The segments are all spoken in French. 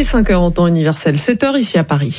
est 5h en temps universel, 7h ici à Paris.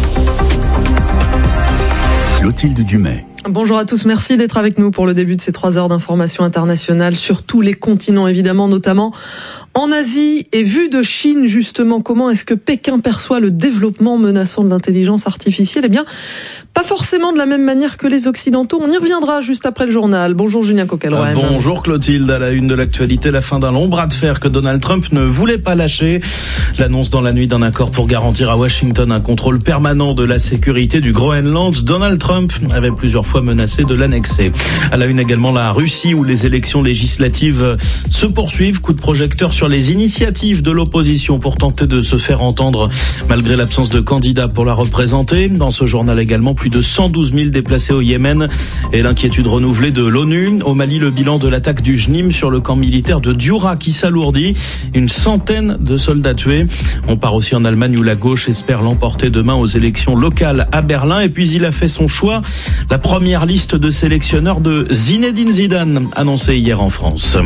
Clotilde Dumais. Bonjour à tous, merci d'être avec nous pour le début de ces 3 heures d'information internationale sur tous les continents, évidemment, notamment en Asie. Et vu de Chine, justement, comment est-ce que Pékin perçoit le développement menaçant de l'intelligence artificielle ? Eh bien, pas forcément de la même manière que les Occidentaux. On y reviendra juste après le journal. Bonjour Julien Coquelroem. Bonjour Clotilde. À la une de l'actualité, la fin d'un long bras de fer que Donald Trump ne voulait pas lâcher. L'annonce dans la nuit d'un accord pour garantir à Washington un contrôle permanent de la sécurité du Groenland. Donald Trump avait plusieurs fois menacé de l'annexer. À la une également la Russie où les élections législatives se poursuivent. Coup de projecteur sur les initiatives de l'opposition pour tenter de se faire entendre malgré l'absence de candidats pour la représenter. Dans ce journal également, plus de 112 000 déplacés au Yémen et l'inquiétude renouvelée de l'ONU. Au Mali, le bilan de l'attaque du JNIM sur le camp militaire de Dioura qui s'alourdit. Une centaine de soldats tués. On part aussi en Allemagne où la gauche espère l'emporter demain aux élections locales à Berlin. Et puis il a fait son choix. La première liste de sélectionneurs de Zinedine Zidane annoncée hier en France.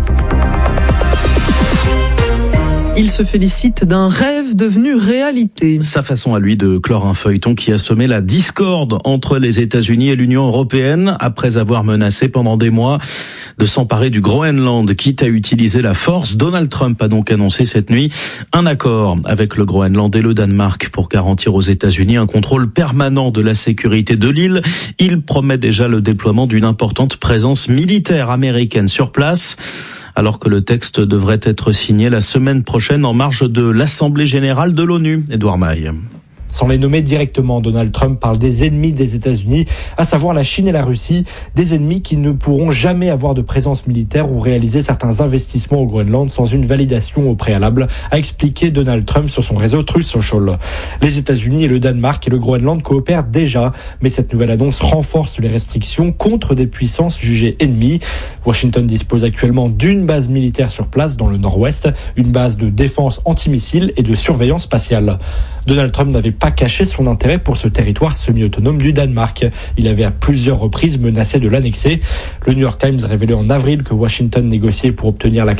Il se félicite d'un rêve devenu réalité. Sa façon à lui de clore un feuilleton qui a semé la discorde entre les États-Unis et l'Union européenne après avoir menacé pendant des mois de s'emparer du Groenland, quitte à utiliser la force. Donald Trump a donc annoncé cette nuit un accord avec le Groenland et le Danemark pour garantir aux États-Unis un contrôle permanent de la sécurité de l'île. Il promet déjà le déploiement d'une importante présence militaire américaine sur place, alors que le texte devrait être signé la semaine prochaine en marge de l'Assemblée générale de l'ONU. Édouard Maille. Sans les nommer directement, Donald Trump parle des ennemis des États-Unis, à savoir la Chine et la Russie, des ennemis qui ne pourront jamais avoir de présence militaire ou réaliser certains investissements au Groenland sans une validation au préalable, a expliqué Donald Trump sur son réseau Truth Social. Les États-Unis et le Danemark et le Groenland coopèrent déjà, mais cette nouvelle annonce renforce les restrictions contre des puissances jugées ennemies. Washington dispose actuellement d'une base militaire sur place dans le nord-ouest, une base de défense antimissile et de surveillance spatiale. Donald Trump n'avait pas caché son intérêt pour ce territoire semi-autonome du Danemark. Il avait à plusieurs reprises menacé de l'annexer. Le New York Times révélait en avril que Washington négociait pour obtenir l'accès